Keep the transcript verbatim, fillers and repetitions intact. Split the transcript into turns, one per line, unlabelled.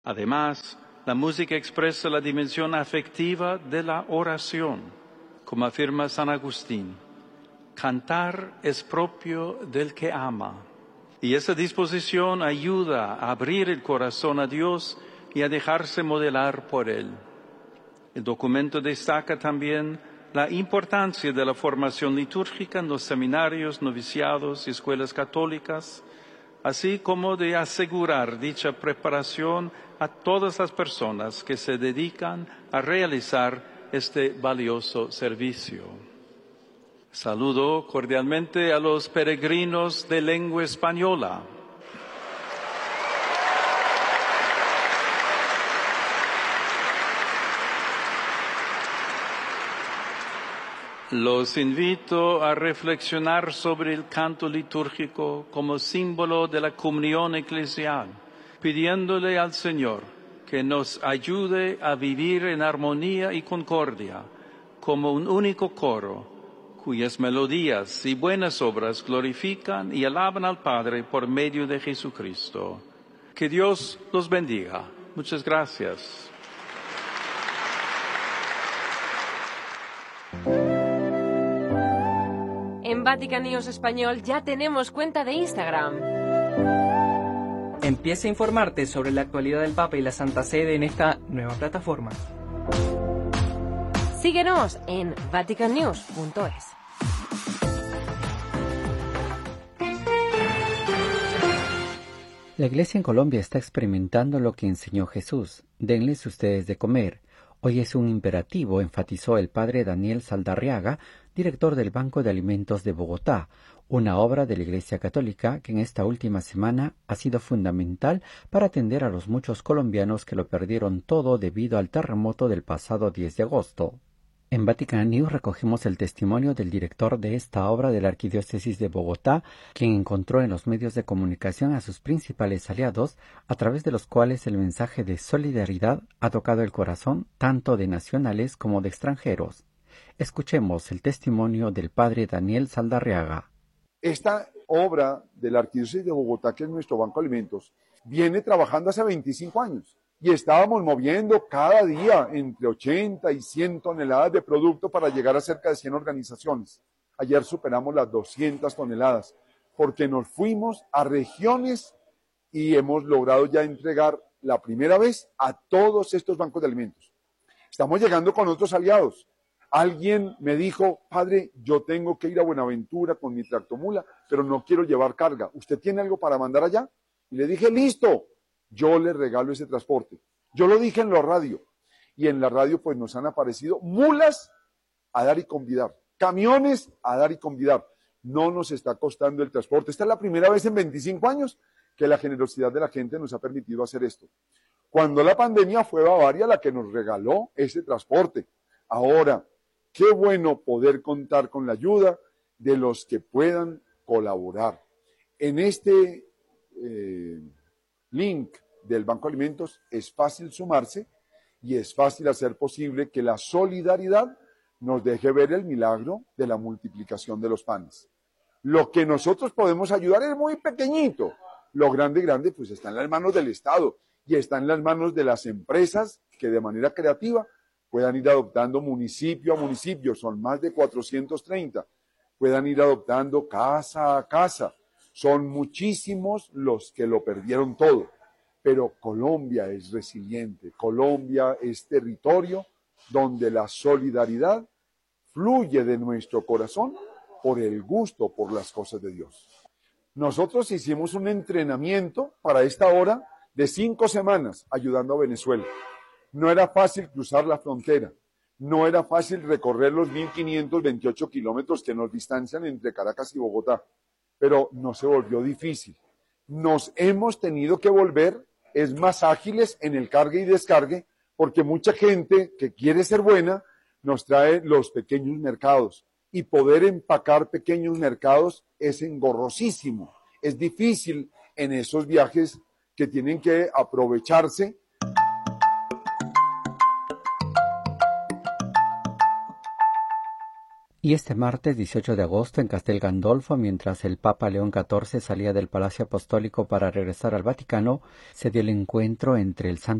Además, la música expresa la dimensión afectiva de la oración, como afirma San Agustín. Cantar es propio del que ama, y esa disposición ayuda a abrir el corazón a Dios y a dejarse modelar por Él. El documento destaca también la importancia de la formación litúrgica en los seminarios, noviciados y escuelas católicas, así como de asegurar dicha preparación a todas las personas que se dedican a realizar este valioso servicio. Saludo cordialmente a los peregrinos de lengua española. Los invito a reflexionar sobre el canto litúrgico como símbolo de la comunión eclesial, pidiéndole al Señor que nos ayude a vivir en armonía y concordia, como un único coro, cuyas melodías y buenas obras glorifican y alaban al Padre por medio de Jesucristo. Que Dios los bendiga. Muchas gracias.
En Vatican News Español ya tenemos cuenta de Instagram.
Empieza a informarte sobre la actualidad del Papa y la Santa Sede en esta nueva plataforma.
Síguenos en vatican news punto es.
La Iglesia en Colombia está experimentando lo que enseñó Jesús. Denles ustedes de comer. Hoy es un imperativo, enfatizó el padre Daniel Saldarriaga, director del Banco de Alimentos de Bogotá, una obra de la Iglesia Católica que en esta última semana ha sido fundamental para atender a los muchos colombianos que lo perdieron todo debido al terremoto del pasado diez de agosto. En Vatican News recogimos el testimonio del director de esta obra de la Arquidiócesis de Bogotá, quien encontró en los medios de comunicación a sus principales aliados, a través de los cuales el mensaje de solidaridad ha tocado el corazón tanto de nacionales como de extranjeros. Escuchemos el testimonio del padre Daniel Saldarriaga.
Esta obra de la Arquidiócesis de Bogotá, que es nuestro Banco de Alimentos, viene trabajando hace veinticinco años. Y estábamos moviendo cada día entre ochenta y cien toneladas de producto para llegar a cerca de cien organizaciones. Ayer superamos las doscientas toneladas, porque nos fuimos a regiones y hemos logrado ya entregar la primera vez a todos estos bancos de alimentos. Estamos llegando con otros aliados. Alguien me dijo, padre, yo tengo que ir a Buenaventura con mi tractomula, pero no quiero llevar carga. ¿Usted tiene algo para mandar allá? Y le dije, listo. Yo le regalo ese transporte. Yo lo dije en la radio, y en la radio pues nos han aparecido mulas a dar y convidar, camiones a dar y convidar. No nos está costando el transporte. Esta es la primera vez en veinticinco años que la generosidad de la gente nos ha permitido hacer esto. Cuando la pandemia fue Bavaria la que nos regaló ese transporte. Ahora, qué bueno poder contar con la ayuda de los que puedan colaborar. En este eh, link del Banco de Alimentos es fácil sumarse y es fácil hacer posible que la solidaridad nos deje ver el milagro de la multiplicación de los panes. Lo que nosotros podemos ayudar es muy pequeñito. Lo grande, grande, pues está en las manos del Estado y está en las manos de las empresas que de manera creativa puedan ir adoptando municipio a municipio, son más de cuatrocientos treinta, puedan ir adoptando casa a casa. Son muchísimos los que lo perdieron todo, pero Colombia es resiliente. Colombia es territorio donde la solidaridad fluye de nuestro corazón por el gusto por las cosas de Dios. Nosotros hicimos un entrenamiento para esta hora de cinco semanas ayudando a Venezuela. No era fácil cruzar la frontera, no era fácil recorrer los mil quinientos veintiocho kilómetros que nos distancian entre Caracas y Bogotá. Pero no se volvió difícil. Nos hemos tenido que volver es más ágiles en el cargue y descargue, porque mucha gente que quiere ser buena nos trae los pequeños mercados. Y poder empacar pequeños mercados es engorrosísimo. Es difícil en esos viajes que tienen que aprovecharse.
Y este martes dieciocho de agosto en Castel Gandolfo, mientras el Papa León catorce salía del Palacio Apostólico para regresar al Vaticano, se dio el encuentro entre el Santo